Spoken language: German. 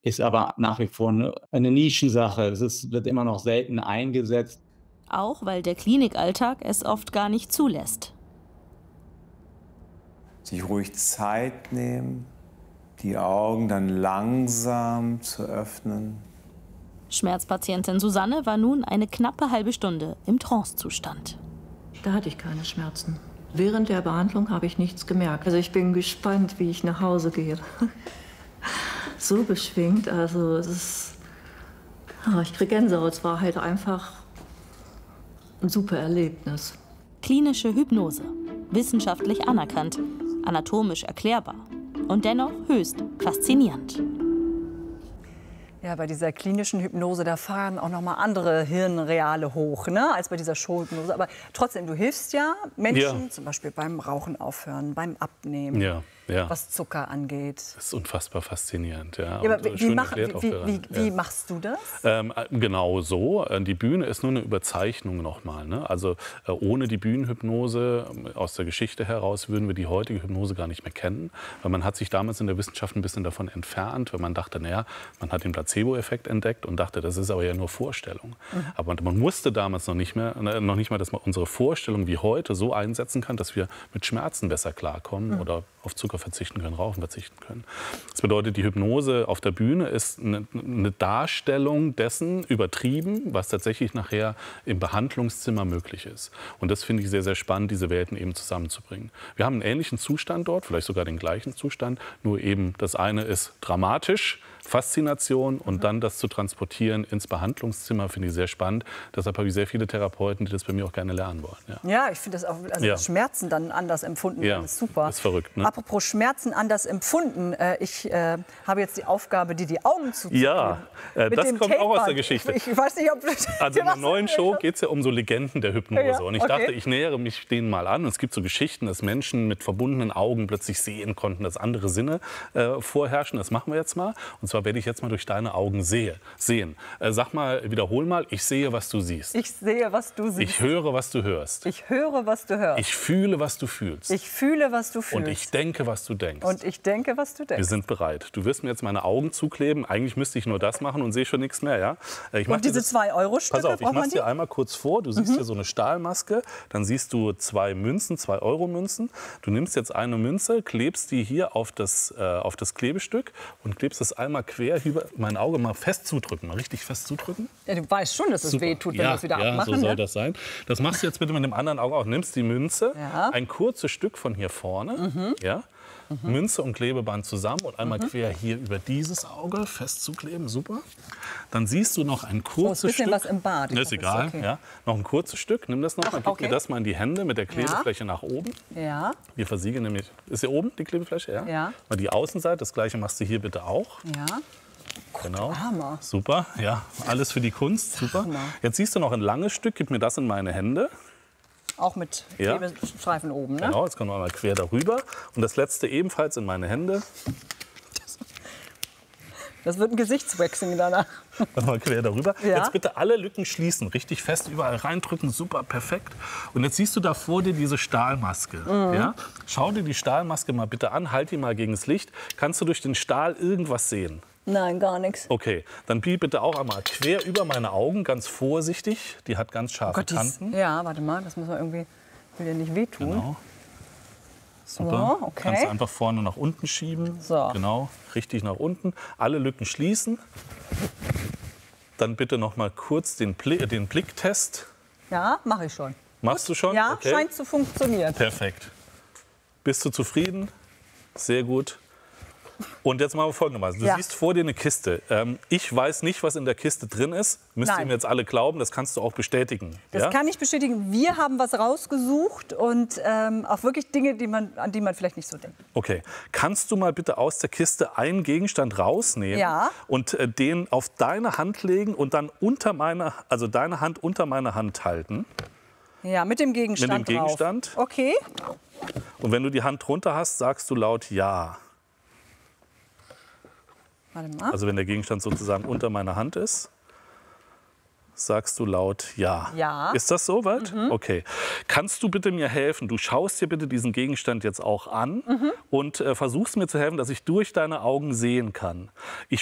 ist aber nach wie vor eine Nischensache. Wird immer noch selten eingesetzt. Auch weil der Klinikalltag es oft gar nicht zulässt. Sich ruhig Zeit nehmen, die Augen dann langsam zu öffnen. Schmerzpatientin Susanne war nun eine knappe halbe Stunde im Trancezustand. Da hatte ich keine Schmerzen. Während der Behandlung habe ich nichts gemerkt. Also ich bin gespannt, wie ich nach Hause gehe. So beschwingt, also es ist... ich kriege Gänsehaut. Es war halt einfach ein super Erlebnis. Klinische Hypnose. Wissenschaftlich anerkannt, anatomisch erklärbar und dennoch höchst faszinierend. Ja, bei dieser klinischen Hypnose, da fahren auch noch mal andere Hirnreale hoch, ne, als bei dieser Showhypnose. Aber trotzdem, du hilfst ja Menschen, zum Beispiel beim Rauchen aufhören, beim Abnehmen, was Zucker angeht. Das ist unfassbar faszinierend, ja. Ja, aber wie Ja. machst du das? Genau so. Die Bühne ist nur eine Überzeichnung nochmal. Ne? Also ohne die Bühnenhypnose aus der Geschichte heraus würden wir die heutige Hypnose gar nicht mehr kennen. Weil man hat sich damals in der Wissenschaft ein bisschen davon entfernt, weil man dachte, naja, man hat den Placebo-Effekt entdeckt und dachte, das ist aber ja nur Vorstellung. Aber man wusste damals noch nicht mal, dass man unsere Vorstellung wie heute so einsetzen kann, dass wir mit Schmerzen besser klarkommen oder auf Zucker verzichten können, Rauchen verzichten können. Das bedeutet, die Hypnose auf der Bühne ist eine Darstellung dessen übertrieben, was tatsächlich nachher im Behandlungszimmer möglich ist. Und das finde ich sehr, sehr spannend, diese Welten eben zusammenzubringen. Wir haben einen ähnlichen Zustand dort, vielleicht sogar den gleichen Zustand, nur eben das eine ist dramatisch, Faszination und dann das zu transportieren ins Behandlungszimmer, finde ich sehr spannend. Deshalb habe ich sehr viele Therapeuten, die das bei mir auch gerne lernen wollen. Ja, ich finde das auch, das Schmerzen dann anders empfunden, ist super. Ist verrückt, ne? Apropos Schmerzen anders empfunden, ich habe jetzt die Aufgabe, dir die Augen zuzudrücken. Ja, das kommt auch aus der Geschichte. Ich weiß nicht, ob also in der neuen Show geht es ja um so Legenden der Hypnose. Ja, und ich dachte, ich nähere mich denen mal an. Und es gibt so Geschichten, dass Menschen mit verbundenen Augen plötzlich sehen konnten, dass andere Sinne vorherrschen. Das machen wir jetzt mal. Und zwar werde ich jetzt mal durch deine Augen sehen. Sag mal, wiederhol mal, ich sehe, was du siehst. Ich sehe, was du siehst. Ich höre, was du hörst. Ich höre, was du hörst. Ich fühle, was du fühlst. Ich fühle, was du fühlst. Und ich denke, was du denkst. Und ich denke, was du denkst. Wir sind bereit. Du wirst mir jetzt meine Augen zukleben. Eigentlich müsste ich nur das machen und sehe schon nichts mehr. Ja? Und diese 2-Euro-Stücke, pass auf, ich mache es dir einmal kurz vor. Du siehst hier so eine Stahlmaske. Dann siehst du 2 Münzen, 2-Euro-Münzen. Du nimmst jetzt eine Münze, klebst die hier auf das Klebestück und klebst es einmal quer über mein Auge. Mal fest zudrücken, mal richtig fest zudrücken. Ja, du weißt schon, dass es weh tut, wenn wir es wieder abmachen. So soll das sein. Das machst du jetzt bitte mit dem anderen Auge auch. Nimmst die Münze, ein kurzes Stück von hier vorne, Münze und Klebeband zusammen und einmal quer hier über dieses Auge festzukleben, super. Dann siehst du noch ein kurzes bisschen Stück. Was im Bad. Das ist egal, okay. Noch ein kurzes Stück, nimm das noch mal, gib mir das mal in die Hände mit der Klebefläche nach oben. Ja. Wir versiegeln nämlich, ist hier oben die Klebefläche? Ja. Mal die Außenseite, das gleiche machst du hier bitte auch. Ja. Genau. Hammer. Super, ja, alles für die Kunst, super. Jetzt siehst du noch ein langes Stück, gib mir das in meine Hände. Auch mit Klebestreifen oben, ne? Genau, jetzt kommen wir mal quer darüber. Und das letzte ebenfalls in meine Hände. Das wird ein Gesichtswaxing danach. Mal quer darüber. Ja. Jetzt bitte alle Lücken schließen, richtig fest überall reindrücken, super, perfekt. Und jetzt siehst du da vor dir diese Stahlmaske. Ja? Schau dir die Stahlmaske mal bitte an, halt die mal gegen das Licht. Kannst du durch den Stahl irgendwas sehen? Nein, gar nichts. Okay, dann bitte auch einmal quer über meine Augen, ganz vorsichtig. Die hat ganz scharfe Kanten. Ja, warte mal, das muss man irgendwie, will dir nicht wehtun. Genau. Super. So, okay. Kannst du einfach vorne nach unten schieben. So. Genau, richtig nach unten. Alle Lücken schließen. Dann bitte noch mal kurz den Blicktest. Ja, mache ich schon. Machst du schon? Ja, okay. scheint zu funktionieren. Perfekt. Bist du zufrieden? Sehr gut. Und jetzt machen wir folgendermaßen. Du siehst vor dir eine Kiste. Ich weiß nicht, was in der Kiste drin ist. Müsst ihr mir jetzt alle glauben, das kannst du auch bestätigen. Das kann ich bestätigen. Wir haben was rausgesucht und auch wirklich Dinge, an die man vielleicht nicht so denkt. Okay. Kannst du mal bitte aus der Kiste einen Gegenstand rausnehmen und den auf deine Hand legen und dann deine Hand unter meine Hand halten? Ja, mit dem Gegenstand Mit dem Gegenstand. Drauf. Okay. Und wenn du die Hand drunter hast, sagst du laut Ja. Warte mal. Also wenn der Gegenstand sozusagen unter meiner Hand ist, sagst du laut Ja. Ja. Ist das soweit? Okay. Kannst du bitte mir helfen? Du schaust dir bitte diesen Gegenstand jetzt auch an und versuchst mir zu helfen, dass ich durch deine Augen sehen kann. Ich